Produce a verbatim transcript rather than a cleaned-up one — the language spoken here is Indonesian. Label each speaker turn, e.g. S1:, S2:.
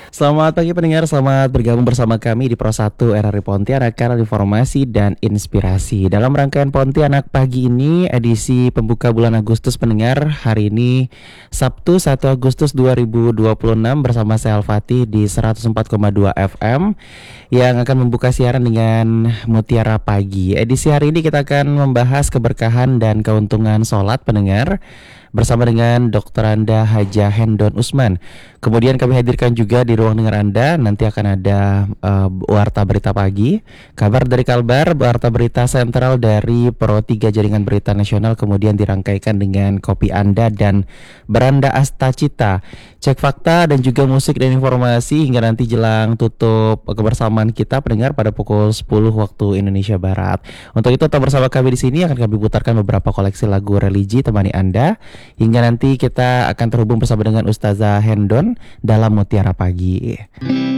S1: Selamat pagi pendengar, selamat bergabung bersama kami di Pro satu R R I Pontianak, kanal informasi dan inspirasi. Dalam rangkaian Pontianak pagi ini, edisi pembuka bulan Agustus pendengar, hari ini Sabtu satu Agustus dua ribu dua puluh enam bersama saya Al-Fatih di seratus empat koma dua F M yang akan membuka siaran dengan Mutiara Pagi. Edisi hari ini kita akan membahas keberkahan dan keuntungan sholat pendengar bersama dengan dokter Anda Hajah Hendon Usman. Kemudian kami hadirkan juga di ruang dengar Anda nanti akan ada uh, warta berita pagi, kabar dari Kalbar, warta berita sentral dari Pro tiga Jaringan Berita Nasional, kemudian dirangkaikan dengan kopi Anda dan Beranda Astacita, cek fakta dan juga musik dan informasi hingga nanti jelang tutup kebersamaan kita pendengar pada pukul sepuluh waktu Indonesia Barat. Untuk itu tetap bersama kami di sini, akan kami putarkan beberapa koleksi lagu religi temani Anda hingga nanti kita akan terhubung bersama dengan Ustazah Hendon dalam Mutiara Pagi.